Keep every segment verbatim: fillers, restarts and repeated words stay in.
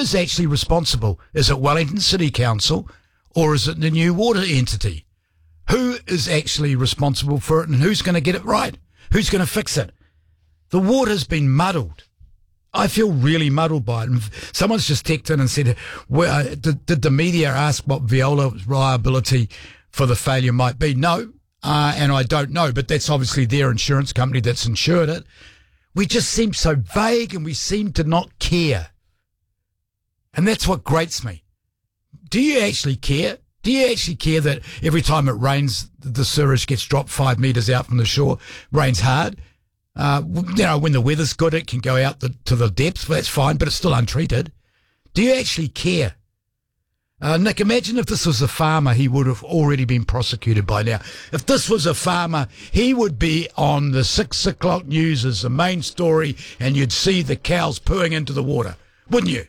is actually responsible? Is it Wellington City Council or is it the new water entity? Who is actually responsible for it and who's going to get it right? Who's going to fix it? The water's been muddled. I feel really muddled by it. And someone's just texted in and said, well, uh, did, did the media ask what Veola's liability for the failure might be? No, uh, and I don't know, but that's obviously their insurance company that's insured it. We just seem so vague and we seem to not care. And that's what grates me. Do you actually care? Do you actually care that every time it rains, the sewage gets dropped five metres out from the shore, rains hard? Uh, you know, when the weather's good, it can go out the, to the depths. Well, that's fine, but it's still untreated. Do you actually care? Uh, Nick, imagine if this was a farmer, he would have already been prosecuted by now. If this was a farmer, he would be on the six o'clock news as the main story, and you'd see the cows pooing into the water, wouldn't you?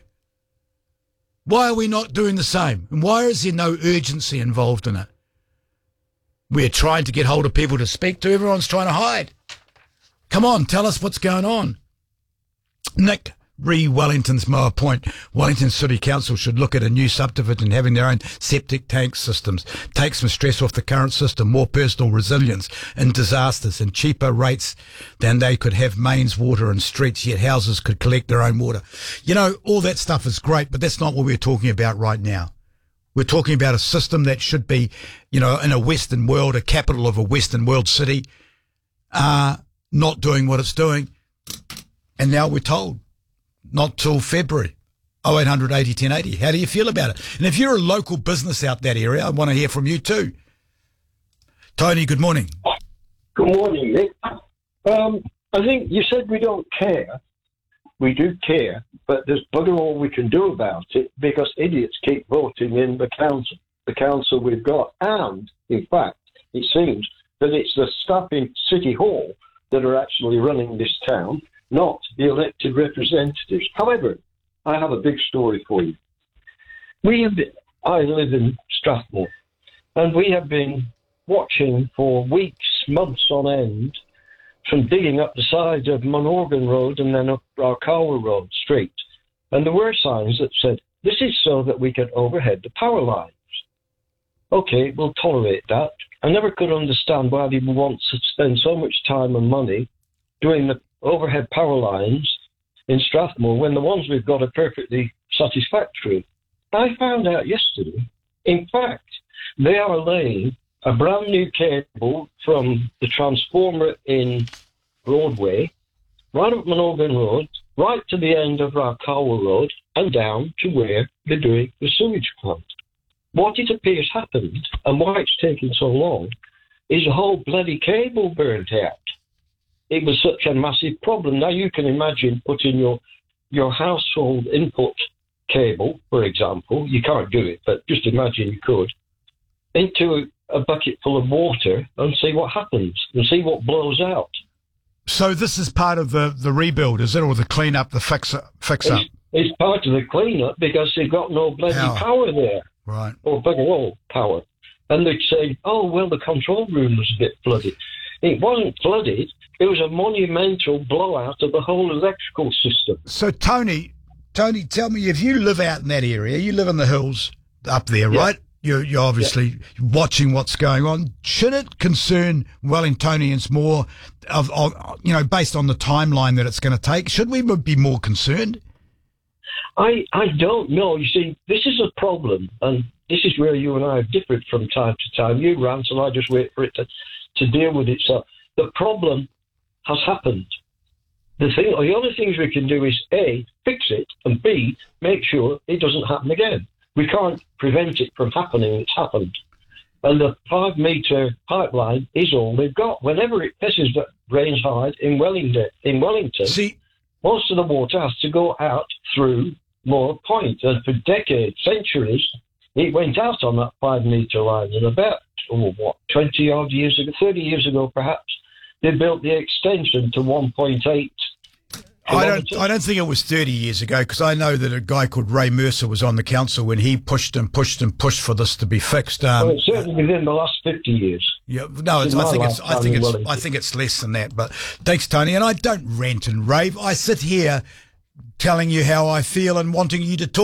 Why are we not doing the same? And why is there no urgency involved in it? We're trying to get hold of people to speak to. Everyone's trying to hide. Come on, tell us what's going on. Nick, re Wellington's Moa Point. Wellington City Council should look at a new subdivision having their own septic tank systems. Take some stress off the current system, more personal resilience in disasters and cheaper rates than they could have mains, water and streets, yet houses could collect their own water. You know, all that stuff is great, but that's not what we're talking about right now. We're talking about a system that should be, you know, in a Western world, a capital of a Western world city, uh, not doing what it's doing. And now we're told not till February. oh eight hundred eighty ten eighty. How do you feel about it? And if you're a local business out that area, I want to hear from you too. Tony, good morning. Good morning, Nick. Um, I think you said we don't care. We do care, but there's bugger all we can do about it because idiots keep voting in the council, the council we've got. And, in fact, it seems that it's the staff in City Hall that are actually running this town, not the elected representatives. However, I have a big story for you. We have been, I live in Strathmore, and we have been watching for weeks, months on end, from digging up the side of Monorgan Road and then up Arcawa Road Street. And there were signs that said, this is so that we can overhead the power lines. Okay, we'll tolerate that. I never could understand why people want to spend so much time and money doing the overhead power lines in Strathmore when the ones we've got are perfectly satisfactory. I found out yesterday, in fact, they are laying a brand new cable from the transformer in Broadway, right up Monorgan Road, right to the end of Arcawa Road, and down to where they're doing the sewage plant. What it appears happened, and why it's taking so long, is the whole bloody cable burnt out. It was such a massive problem. Now you can imagine putting your your household input cable, for example, you can't do it, but just imagine you could, into a bucket full of water and see what happens and see what blows out. So this is part of the, the rebuild, is it, or the clean up, the fix up? Fix up? It's, it's part of the clean-up because they've got no bloody power, power there. Right. Or bugger all power. And they'd say, oh, well, the control room was a bit flooded. It wasn't flooded. It was a monumental blowout of the whole electrical system. So, Tony, Tony, tell me, if you live out in that area, you live in the hills up there, yeah. right? You're, you're obviously yeah. watching what's going on. Should it concern Wellingtonians more, of, of, you know, based on the timeline that it's going to take? Should we be more concerned? I, I don't know. You see, this is a problem, and this is where you and I are different from time to time. You rant, and I just wait for it to, to deal with it. So the problem has happened. The thing, or the other things we can do is, A, fix it, and B, make sure it doesn't happen again. We can't prevent it from happening. It's happened. And the five-metre pipeline is all they've got. Whenever it pisses that rains hard in Wellington, in Wellington See, most of the water has to go out through Moa Point. And for decades, centuries, it went out on that five-metre line. And about, oh, what, twenty-odd years ago, thirty years ago perhaps, they built the extension to one point eight. I don't. I don't think it was thirty years ago, because I know that a guy called Ray Mercer was on the council when he pushed and pushed and pushed for this to be fixed. Um, well, it's certainly within the last fifty years. Yeah, no, it's, I think it's. I think it's. I think it's less than that. But thanks, Tony. And I don't rant and rave. I sit here telling you how I feel and wanting you to talk.